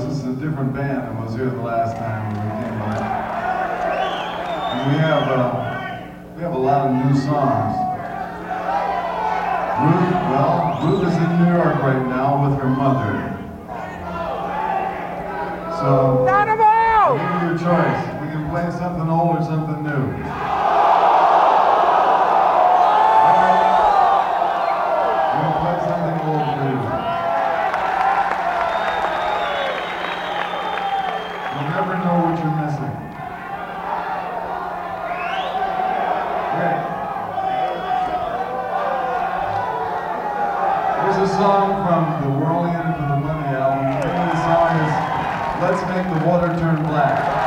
this is a different band than was here the last time when we came by. And we have a lot of new songs. Ruth is in New York right now with her mother. So, I'll give you your choice. We can play something old or something new. Here's a song from the We're Only In It For The Money album. The name of the song is Let's Make the Water Turn Black.